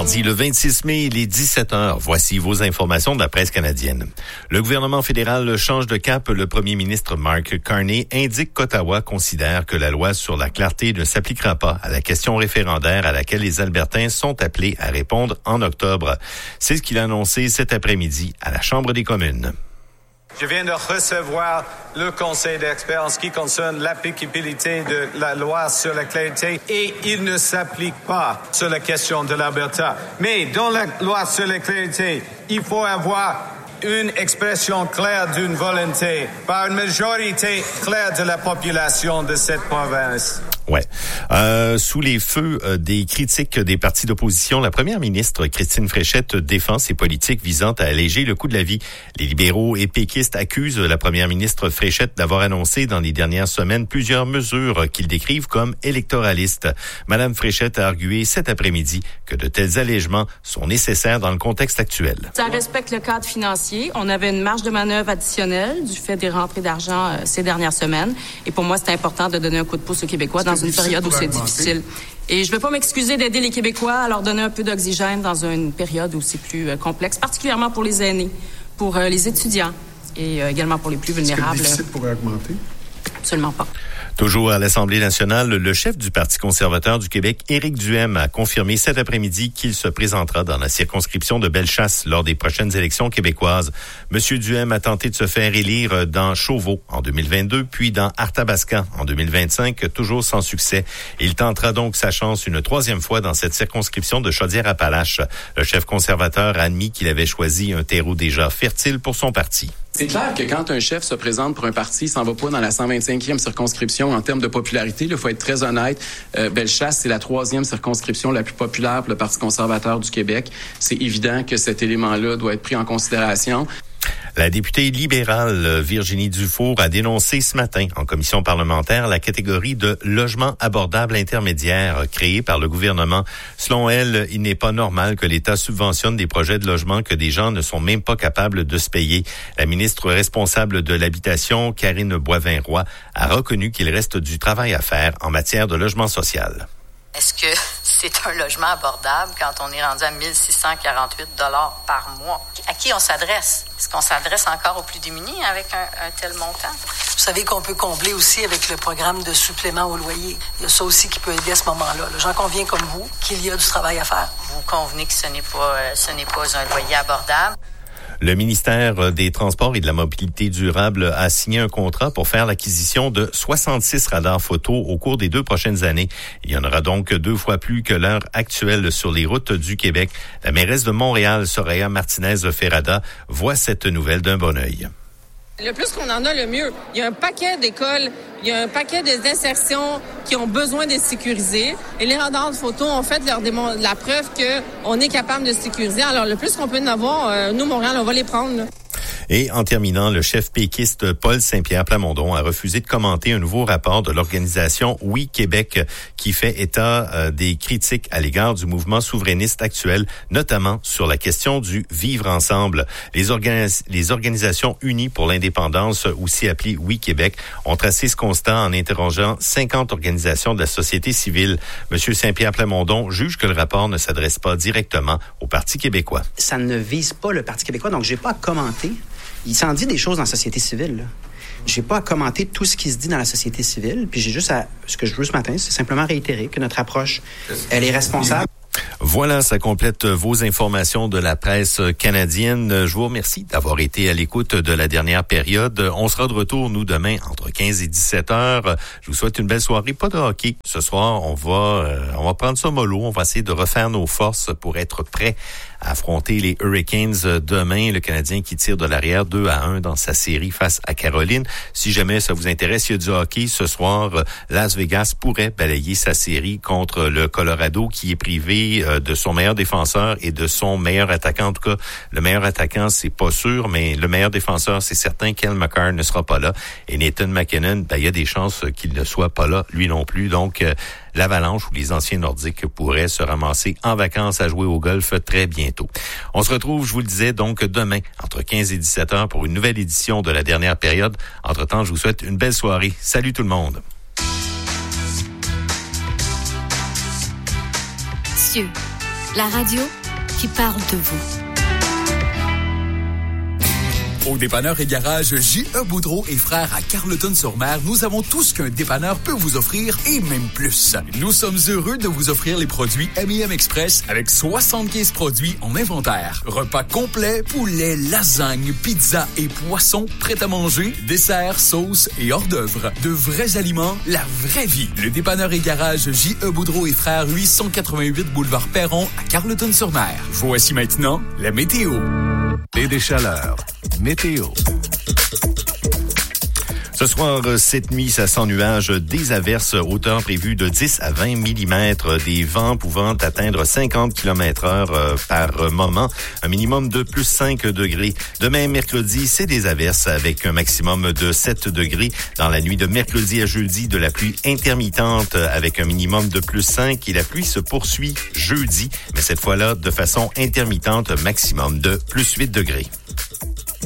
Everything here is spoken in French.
Mardi, le 26 mai, il est 17h. Voici vos informations de la presse canadienne. Le gouvernement fédéral change de cap. Le premier ministre Mark Carney indique qu'Ottawa considère que la loi sur la clarté ne s'appliquera pas à la question référendaire à laquelle les Albertains sont appelés à répondre en octobre. C'est ce qu'il a annoncé cet après-midi à la Chambre des communes. Je viens de recevoir le conseil d'experts en ce qui concerne l'applicabilité de la loi sur la clarté et il ne s'applique pas sur la question de l'Alberta. Mais dans la loi sur la clarté, il faut avoir une expression claire d'une volonté par une majorité claire de la population de cette province. Ouais. Sous les feux des critiques des partis d'opposition, la première ministre Christine Fréchette défend ses politiques visant à alléger le coût de la vie. Les libéraux et péquistes accusent la première ministre Fréchette d'avoir annoncé dans les dernières semaines plusieurs mesures qu'ils décrivent comme électoralistes. Madame Fréchette a argué cet après-midi que de tels allègements sont nécessaires dans le contexte actuel. Ça respecte le cadre financier. On avait une marge de manœuvre additionnelle du fait des rentrées d'argent ces dernières semaines. Et pour moi, c'est important de donner un coup de pouce aux Québécois dans une période où c'est difficile. Et je ne veux pas m'excuser d'aider les Québécois à leur donner un peu d'oxygène dans une période où c'est plus complexe, particulièrement pour les aînés, pour les étudiants et également pour les plus vulnérables. Est-ce que le déficit pourrait augmenter? Absolument pas. Toujours à l'Assemblée nationale, le chef du Parti conservateur du Québec, Éric Duhaime, a confirmé cet après-midi qu'il se présentera dans la circonscription de Bellechasse lors des prochaines élections québécoises. Monsieur Duhaime a tenté de se faire élire dans Chauveau en 2022, puis dans Arthabascan en 2025, toujours sans succès. Il tentera donc sa chance une troisième fois dans cette circonscription de Chaudière-Appalaches. Le chef conservateur a admis qu'il avait choisi un terreau déjà fertile pour son parti. C'est clair que quand un chef se présente pour un parti, il s'en va pas dans la 125e circonscription en termes de popularité. Il faut être très honnête. Bellechasse, c'est la 3e circonscription la plus populaire pour le Parti conservateur du Québec. C'est évident que cet élément-là doit être pris en considération. La députée libérale Virginie Dufour a dénoncé ce matin en commission parlementaire la catégorie de logement abordable intermédiaire créée par le gouvernement. Selon elle, il n'est pas normal que l'État subventionne des projets de logement que des gens ne sont même pas capables de se payer. La ministre responsable de l'habitation, Karine Boivin-Roy, a reconnu qu'il reste du travail à faire en matière de logement social. Est-ce que c'est un logement abordable quand on est rendu à 1 648 $ par mois? À qui on s'adresse? Est-ce qu'on s'adresse encore aux plus démunis avec un tel montant? Vous savez qu'on peut combler aussi avec le programme de supplément au loyer. Il y a ça aussi qui peut aider à ce moment-là. J'en conviens comme vous qu'il y a du travail à faire. Vous convenez que ce n'est pas un loyer abordable? Le ministère des Transports et de la Mobilité durable a signé un contrat pour faire l'acquisition de 66 radars photo au cours des 2 prochaines années. Il y en aura donc 2 fois plus que l'heure actuelle sur les routes du Québec. La mairesse de Montréal, Soraya Martinez-Ferrada, voit cette nouvelle d'un bon œil. Le plus qu'on en a, le mieux. Il y a un paquet d'écoles, il y a un paquet d'insertions qui ont besoin de sécuriser. Et les radars de photo ont fait la preuve qu'on est capable de sécuriser. Alors, le plus qu'on peut en avoir, nous, Montréal, on va les prendre, là. Et en terminant, le chef péquiste Paul Saint-Pierre Plamondon a refusé de commenter un nouveau rapport de l'organisation Oui Québec qui fait état des critiques à l'égard du mouvement souverainiste actuel, notamment sur la question du vivre ensemble. Les organisations unies pour l'indépendance, aussi appelées Oui Québec, ont tracé ce constat en interrogeant 50 organisations de la société civile. Monsieur Saint-Pierre Plamondon juge que le rapport ne s'adresse pas directement au Parti québécois. Ça ne vise pas le Parti québécois, donc j'ai pas à commenter. Il s'en dit des choses dans la société civile, là. J'ai pas à commenter tout ce qui se dit dans la société civile, puis j'ai juste ce que je veux ce matin, c'est simplement réitérer que notre approche, elle est responsable. Voilà, ça complète vos informations de la presse canadienne. Je vous remercie d'avoir été à l'écoute de la dernière période. On sera de retour, nous, demain, entre 15 et 17 heures. Je vous souhaite une belle soirée. Pas de hockey. Ce soir, on va prendre ça mollo. On va essayer de refaire nos forces pour être prêts à affronter les Hurricanes demain. Le Canadien qui tire de l'arrière 2-1 dans sa série face à Caroline. Si jamais ça vous intéresse, il y a du hockey. Ce soir, Las Vegas pourrait balayer sa série contre le Colorado qui est privé de son meilleur défenseur et de son meilleur attaquant. En tout cas, le meilleur attaquant, c'est pas sûr, mais le meilleur défenseur, c'est certain. Kel McCarr ne sera pas là. Et Nathan McKinnon, il y a des chances qu'il ne soit pas là, lui non plus. Donc, l'Avalanche ou les anciens Nordiques pourraient se ramasser en vacances à jouer au golf très bientôt. On se retrouve, je vous le disais, donc demain, entre 15 et 17 heures pour une nouvelle édition de la dernière période. Entre-temps, je vous souhaite une belle soirée. Salut tout le monde. Cieux. la radio qui parle de vous. Au dépanneur et garage J.E. Boudreau et frères à Carleton-sur-Mer, nous avons tout ce qu'un dépanneur peut vous offrir et même plus. Nous sommes heureux de vous offrir les produits M&M Express avec 75 produits en inventaire. Repas complet, poulet, lasagne, pizza et poissons prêts à manger, desserts, sauces et hors d'œuvre. De vrais aliments, la vraie vie. Le dépanneur et garage J.E. Boudreau et frères, 888 boulevard Perron à Carleton-sur-Mer. Voici maintenant la météo. Et des chaleurs. Météo. Ce soir, cette nuit, ça sent nuage, des averses, hauteur prévue de 10 à 20 mm, des vents pouvant atteindre 50 km/h par moment, un minimum de plus 5 degrés. Demain, mercredi, c'est des averses avec un maximum de 7 degrés. Dans la nuit de mercredi à jeudi, de la pluie intermittente avec un minimum de plus 5 et la pluie se poursuit jeudi, mais cette fois-là de façon intermittente, maximum de plus 8 degrés.